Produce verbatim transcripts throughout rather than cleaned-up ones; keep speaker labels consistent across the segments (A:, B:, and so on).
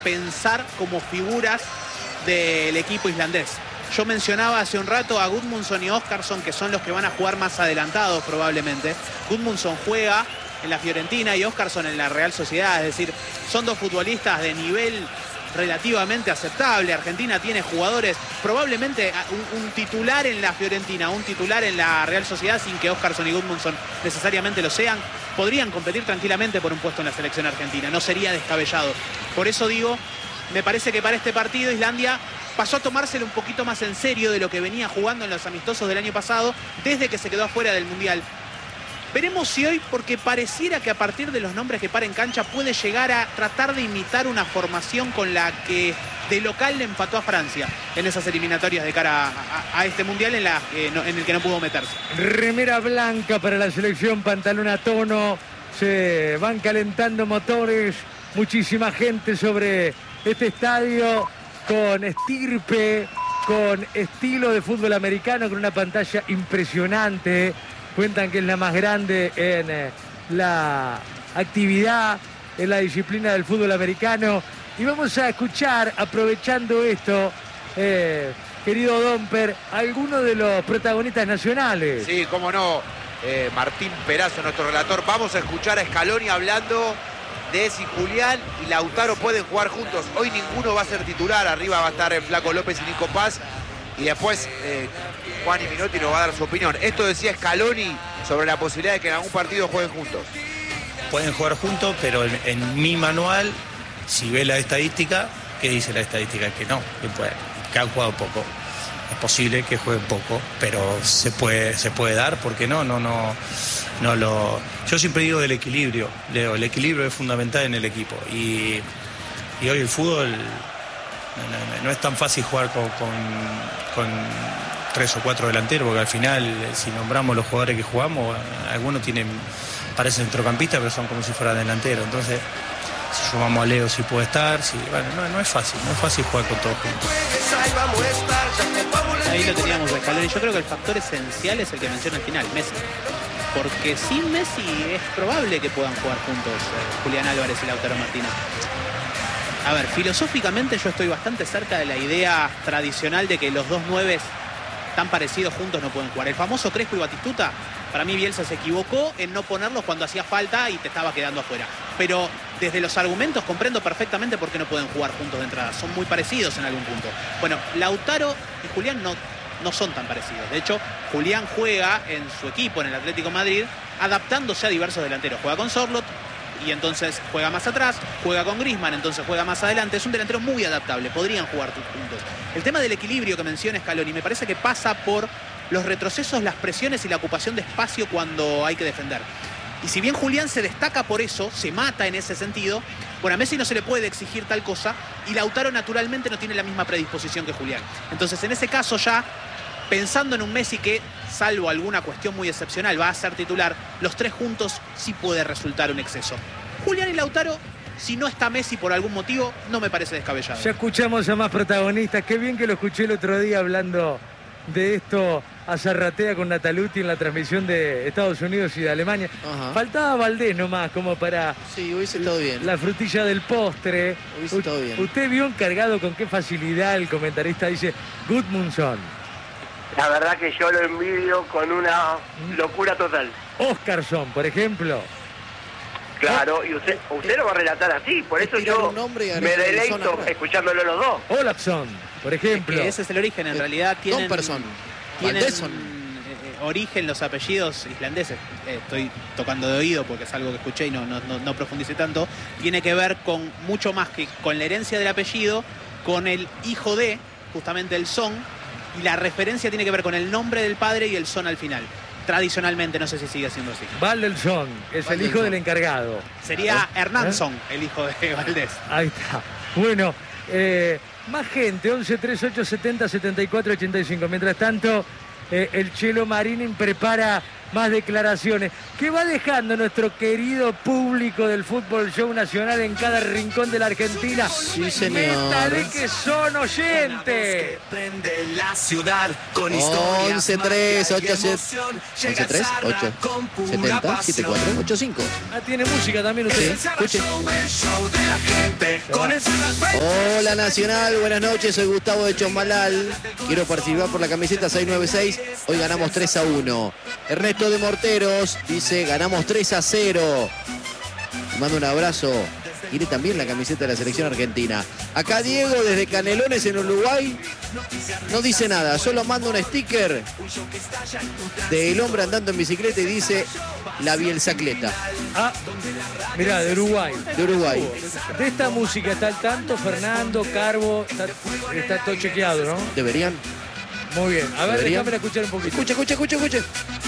A: pensar como figuras del equipo islandés. Yo mencionaba hace un rato a Gudmundsson y Óskarsson, que son los que van a jugar más adelantados probablemente. Gudmundsson juega en la Fiorentina y Óskarsson en la Real Sociedad, es decir, son dos futbolistas de nivel relativamente aceptable. Argentina tiene jugadores, probablemente un, un titular en la Fiorentina, un titular en la Real Sociedad, sin que Óskarsson y Gudmundsson necesariamente lo sean, podrían competir tranquilamente por un puesto en la selección argentina, no sería descabellado. Por eso digo, me parece que para este partido Islandia pasó a tomárselo un poquito más en serio de lo que venía jugando en los amistosos del año pasado, desde que se quedó afuera del Mundial. Veremos si hoy, porque pareciera que a partir de los nombres que para en cancha puede llegar a tratar de imitar una formación con la que de local le empató a Francia en esas eliminatorias de cara a, a, a este Mundial en, la, eh, no, en el que no pudo meterse.
B: Remera blanca para la selección, pantalón a tono, se van calentando motores, muchísima gente sobre este estadio con estirpe, con estilo de fútbol americano, con una pantalla impresionante. Cuentan que es la más grande en eh, la actividad, en la disciplina del fútbol americano. Y vamos a escuchar, aprovechando esto, eh, querido Domper, algunos de los protagonistas nacionales.
C: Sí, cómo no, eh, Martín Perazo, nuestro relator. Vamos a escuchar a Scaloni hablando de si Julián y Lautaro pueden jugar juntos. Hoy ninguno va a ser titular, arriba va a estar el Flaco López y Nico Paz. Y después eh, Juan y Minotti nos va a dar su opinión. Esto decía Scaloni sobre la posibilidad de que en algún partido jueguen juntos.
D: Pueden jugar juntos, pero en, en mi manual, si ve la estadística, ¿qué dice la estadística? Que no, que, puede, que han jugado poco. Es posible que jueguen poco, pero se puede, se puede dar, porque no, no, no, no lo. Yo siempre digo del equilibrio, Leo, el equilibrio es fundamental en el equipo. Y, y hoy el fútbol. No, no, no es tan fácil jugar con, con, con tres o cuatro delanteros, porque al final, si nombramos los jugadores que jugamos, algunos tienen, parecen centrocampistas, pero son como si fueran delanteros. Entonces, si sumamos a Leo, si puede estar, si, bueno, no, no es fácil, no es fácil jugar con todos juntos.
A: Ahí lo teníamos a Scaloni. Yo creo que el factor esencial es el que menciona al final, Messi. Porque sin Messi es probable que puedan jugar juntos eh, Julián Álvarez y Lautaro Martínez. A ver, filosóficamente yo estoy bastante cerca de la idea tradicional de que los dos nueves tan parecidos juntos no pueden jugar. El famoso Crespo y Batistuta, para mí Bielsa se equivocó en no ponerlos cuando hacía falta y te estaba quedando afuera. Pero desde los argumentos comprendo perfectamente por qué no pueden jugar juntos de entrada. Son muy parecidos en algún punto. Bueno, Lautaro y Julián no, no son tan parecidos. De hecho, Julián juega en su equipo, en el Atlético de Madrid, adaptándose a diversos delanteros. Juega con Sorloth y entonces juega más atrás, juega con Griezmann, entonces juega más adelante. Es un delantero muy adaptable, podrían jugar juntos. El tema del equilibrio que menciona Scaloni me parece que pasa por los retrocesos, las presiones y la ocupación de espacio cuando hay que defender. Y si bien Julián se destaca por eso, se mata en ese sentido, bueno, a Messi no se le puede exigir tal cosa y Lautaro naturalmente no tiene la misma predisposición que Julián. Entonces en ese caso ya, pensando en un Messi que, salvo alguna cuestión muy excepcional, va a ser titular, los tres juntos sí puede resultar un exceso. Julián y Lautaro, si no está Messi por algún motivo, no me parece descabellado.
B: Ya escuchamos a más protagonistas. Qué bien que lo escuché el otro día hablando de esto a Zarratea con Nataluti en la transmisión de Estados Unidos y de Alemania. Ajá. Faltaba Valdés nomás como para
E: sí, hubiese estado bien.
B: La frutilla del postre.
E: Hubiese estado bien.
B: Usted vio encargado con qué facilidad el comentarista dice Gudmundsson.
F: La verdad que yo lo envidio con una locura total.
B: Óskarsson, por ejemplo.
F: Claro, y usted, usted lo va a relatar así, por eso yo me deleito escuchándolo los dos.
B: Olafsson, por ejemplo.
A: Es que ese es el origen, en realidad tienen,
E: Person.
A: tienen eh, origen los apellidos islandeses. Eh, estoy tocando de oído porque es algo que escuché y no, no, no, no profundicé tanto. Tiene que ver con mucho más que con la herencia del apellido, con el hijo de, justamente el son, y la referencia tiene que ver con el nombre del padre y el son al final. Tradicionalmente, no sé si sigue siendo así.
B: Valdelson es Valdelson. El hijo del encargado.
A: Sería
B: ¿Eh?
A: Hernansson, el hijo de Valdés.
B: Ahí está. Bueno, eh, más gente, once treinta y ocho setenta setenta y cuatro ochenta y cinco. Mientras tanto, eh, el Chelo Marín prepara más declaraciones. ¿Qué va dejando nuestro querido público del Fútbol Show Nacional en cada rincón de la Argentina?
E: Sí, señor.
B: Métale que son oyentes.
E: once tres ocho once tres ocho setenta setenta y cuatro ochenta y cinco.
B: Ah, tiene música también usted.
E: Sí, escuche. Hola Nacional, buenas noches, soy Gustavo de Chosmalal. Quiero participar por la camiseta seiscientos noventa y seis. Hoy ganamos tres a uno. Ernesto de Morteros dice, ganamos tres a cero. Mando un abrazo. Quiere también la camiseta de la selección argentina. Acá Diego desde Canelones en Uruguay no dice nada, solo manda un sticker del hombre andando en bicicleta y dice la bielsacleta.
B: Ah, mirá, de Uruguay.
E: De Uruguay.
B: De esta música está al tanto Fernando, Carbo, está, está todo chequeado, ¿no?
E: ¿Deberían?
B: Muy bien. A ver,
E: ¿Deberían?
B: déjame escuchar un poquito.
E: Escucha, escucha, escucha, escucha.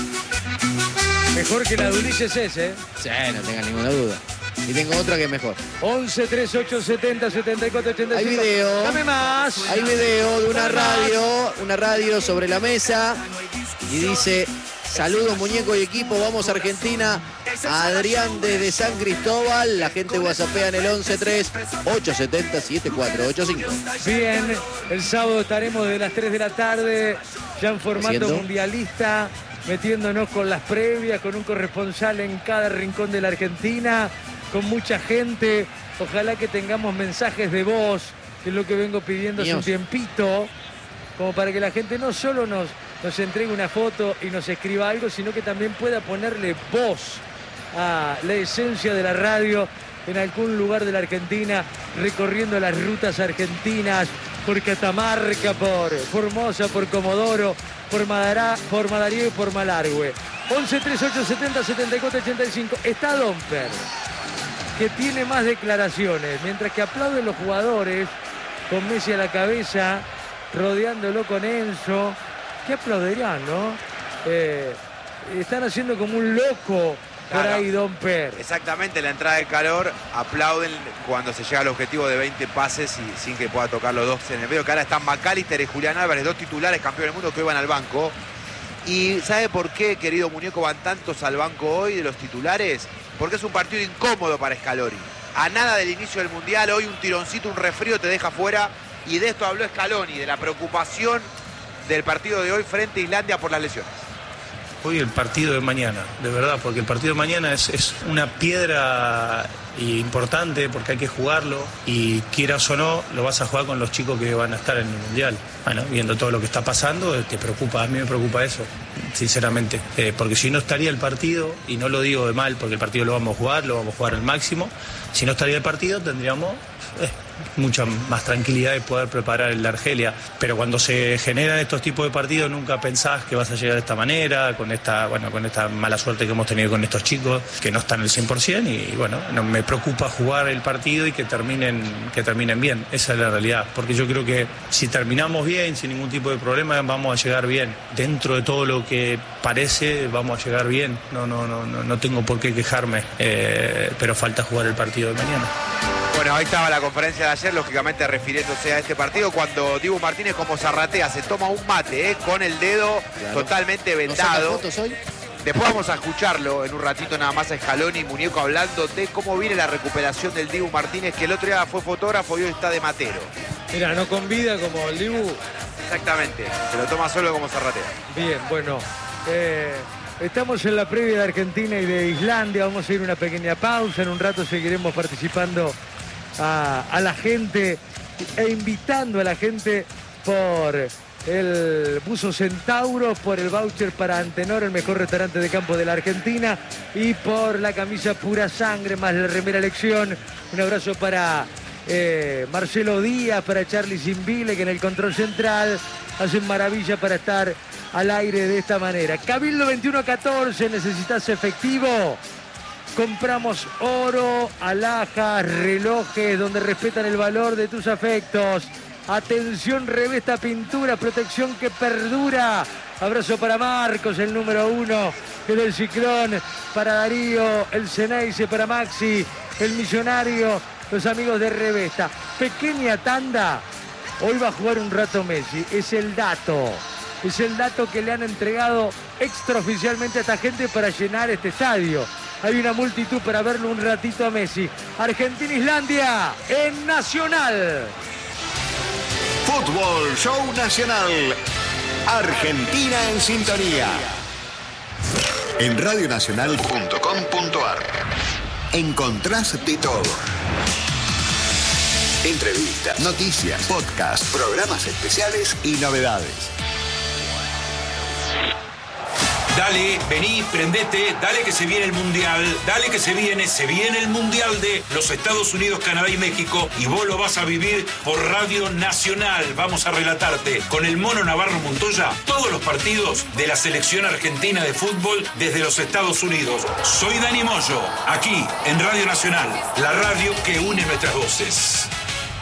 B: Mejor que la de Ulises ese, ¿eh?
E: Sí, no tenga ninguna duda. Y tengo otra que es mejor.
B: once tres ocho setenta setenta y cuatro ochenta y cinco.
E: Hay video.
B: Dame más.
E: Hay video de una radio, una radio sobre la mesa. Y dice, saludos muñeco y equipo, vamos Argentina. A Adrián desde San Cristóbal. La gente whatsappea en el once tres ocho setenta setenta y cuatro ochenta y cinco.
B: Bien, el sábado estaremos de las tres de la tarde, ya en formato
E: ¿Siento?
B: mundialista, metiéndonos con las previas, con un corresponsal en cada rincón de la Argentina, con mucha gente. Ojalá que tengamos mensajes de voz, que es lo que vengo pidiendo hace
E: Dios.
B: un tiempito, como para que la gente no solo nos, nos entregue una foto y nos escriba algo, sino que también pueda ponerle voz a la esencia de la radio en algún lugar de la Argentina, recorriendo las rutas argentinas, por Catamarca, por Formosa, por Comodoro, por, Madará, por Madariago y por Malargüe. once tres ocho setenta setenta y cuatro ochenta y cinco. Está Domper, que tiene más declaraciones, mientras que aplauden los jugadores con Messi a la cabeza, rodeándolo con Enzo. ¿Qué aplaudirán, no? Eh, están haciendo como un loco por
C: Claro.
B: ahí Domper.
C: Exactamente, la entrada de calor, aplauden cuando se llega al objetivo de veinte pases y sin que pueda tocar los dos en el medio, que ahora están McAllister y Julián Álvarez, dos titulares campeones del mundo que hoy van al banco. ¿Y sabe por qué, querido muñeco, van tantos al banco hoy de los titulares? Porque es un partido incómodo para Scaloni. A nada del inicio del Mundial, hoy un tironcito, un resfrío te deja fuera, y de esto habló Scaloni, de la preocupación del partido de hoy frente a Islandia por las lesiones.
D: Hoy el partido de mañana, de verdad, porque el partido de mañana es, es una piedra importante porque hay que jugarlo y quieras o no, lo vas a jugar con los chicos que van a estar en el Mundial. Bueno, viendo todo lo que está pasando, te preocupa, a mí me preocupa eso, sinceramente, eh, porque si no estaría el partido, y no lo digo de mal porque el partido lo vamos a jugar, lo vamos a jugar al máximo, si no estaría el partido tendríamos eh, mucha más tranquilidad de poder preparar el de Argelia, pero cuando se generan estos tipos de partidos nunca pensás que vas a llegar de esta manera, con esta, bueno, con esta mala suerte que hemos tenido con estos chicos que no están al cien por ciento, y bueno, no me preocupa jugar el partido y que terminen, que terminen bien, esa es la realidad, porque yo creo que si terminamos bien, sin ningún tipo de problema, vamos a llegar bien, dentro de todo lo que parece vamos a llegar bien, no, no, no, no, no tengo por qué quejarme, eh, pero falta jugar el partido de mañana.
C: Bueno, ahí estaba la conferencia de ayer, lógicamente refiriéndose a este partido, cuando Dibu Martínez, como zarratea, se toma un mate, ¿eh? Con el dedo
E: Claro.
C: totalmente
E: ¿No saca
C: vendado.
E: fotos hoy?
C: Después vamos a escucharlo en un ratito nada más a Scaloni y Muñeco hablando de cómo viene la recuperación del Dibu Martínez, que el otro día fue fotógrafo y hoy está de matero.
B: Mira, no con vida como el Dibu.
C: Exactamente, se lo toma solo como zarratea.
B: Bien, bueno. Eh, estamos en la previa de Argentina y de Islandia. Vamos a ir a una pequeña pausa. En un rato seguiremos participando a, a la gente e invitando a la gente por el Buzo Centauro, por el voucher para Antenor, el mejor restaurante de campo de la Argentina, y por la camisa Pura Sangre más la remera Elección. Un abrazo para eh, Marcelo Díaz, para Charlie Zimbile, que en el control central hacen maravilla para estar al aire de esta manera. Cabildo veintiuno catorce, ¿necesitas efectivo? Compramos oro, alhajas, relojes, donde respetan el valor de tus afectos. Atención, Revesta Pintura, protección que perdura. Abrazo para Marcos, el número uno del Ciclón. Para Darío, el Ceneice, para Maxi, el Millonario, los amigos de Revesta. Pequeña tanda. Hoy va a jugar un rato Messi. Es el dato. Es el dato que le han entregado extraoficialmente a esta gente para llenar este estadio. Hay una multitud para verlo un ratito a Messi. Argentina-Islandia en Nacional.
G: Fútbol Show Nacional. Argentina en sintonía. En radionacional punto com punto ar encontrás de todo. Entrevistas, noticias, podcasts, programas especiales y novedades.
H: Dale, vení, prendete, dale que se viene el Mundial, dale que se viene, se viene el Mundial de los Estados Unidos, Canadá y México, y vos lo vas a vivir por Radio Nacional. Vamos a relatarte con el Mono Navarro Montoya todos los partidos de la selección argentina de fútbol desde los Estados Unidos. Soy Dani Moyo, aquí en Radio Nacional, la radio que une nuestras voces.